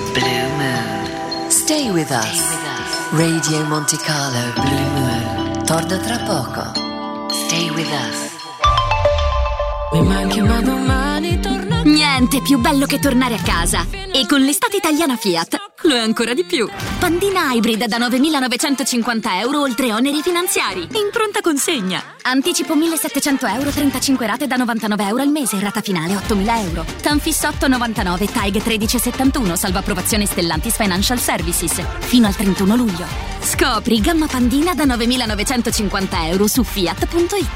Blue Moon. Stay with us. Radio Monte Carlo Blue Moon. Torna tra poco. Stay with us. Mi manchi ma domani torno. Niente più bello che tornare a casa. E con l'estate italiana Fiat lo è ancora di più. Pandina Hybrid da 9.950 euro oltre oneri finanziari. In pronta consegna. Anticipo 1.700 euro, 35 rate da 99 euro al mese. Rata finale 8.000 euro. Tanfis 8,99, TAG 13,71. Salvo approvazione Stellantis Financial Services. Fino al 31 luglio. Scopri gamma Pandina da 9.950 euro su Fiat.it.